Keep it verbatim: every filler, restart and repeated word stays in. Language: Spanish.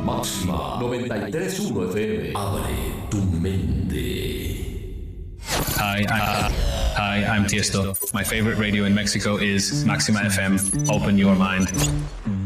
Máxima noventa y tres punto uno F M. Abre tu mente. Hi, I, hi, I'm Tiesto. My favorite radio in Mexico is Maxima F M. Open your mind.